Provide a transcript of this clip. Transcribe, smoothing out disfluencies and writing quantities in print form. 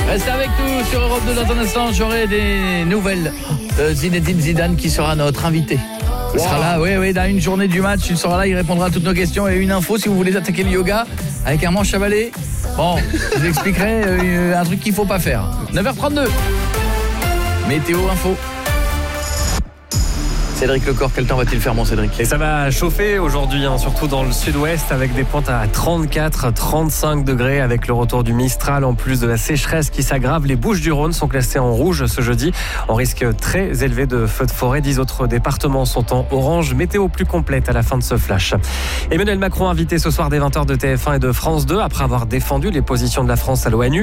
Restez avec nous sur Europe 2 dans un instant. J'aurai des nouvelles de Zinedine Zidane qui sera notre invité. Il sera là, oui, dans une journée du match, il sera là, il répondra à toutes nos questions. Et une info, si vous voulez attaquer le yoga avec un manche à balai, bon, je vous expliquerai un truc qu'il ne faut pas faire. 9h32. Météo info. Cédric Lecor, quel temps va-t-il faire, mon Cédric ? Et ça va chauffer aujourd'hui, surtout dans le sud-ouest, avec des pointes à 34-35 degrés, avec le retour du Mistral, en plus de la sécheresse qui s'aggrave. Les Bouches-du-Rhône sont classées en rouge ce jeudi, en risque très élevé de feux de forêt. 10 autres départements sont en orange. Météo plus complète à la fin de ce flash. Emmanuel Macron invité ce soir dès 20h de TF1 et de France 2, après avoir défendu les positions de la France à l'ONU.